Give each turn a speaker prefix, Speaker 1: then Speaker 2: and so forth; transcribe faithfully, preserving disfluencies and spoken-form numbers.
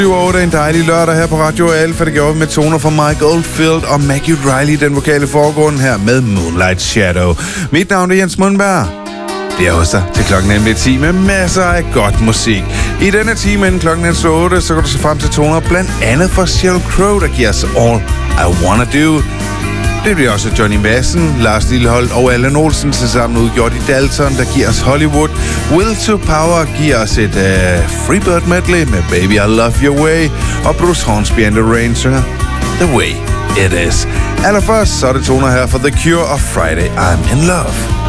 Speaker 1: syv otte, en dejlig lørdag her på Radio Alfa. Det gjorde vi med toner fra Mike Oldfield og Maggie Riley, den vokale forgrund her med Moonlight Shadow. Mit navn er Jens Mundberg. Det er hos dig til klokken nemlig ti med masser af godt musik. I denne time inden klokken er otte, så kan du se frem til toner blandt andet fra Sheryl Crow, der giver os All I Wanna Do. Det bliver også Johnny Madsen, Lars Lilleholdt og Allan Olsen til sammen udgjort i Dalton, der giver os Hollywood. Will to Power giver os et uh, Freebird medley med Baby I Love Your Way, og Bruce Hornsby and the Rain synger The Way It Is. Allerførst så er det toner her for The Cure og Friday I'm in Love.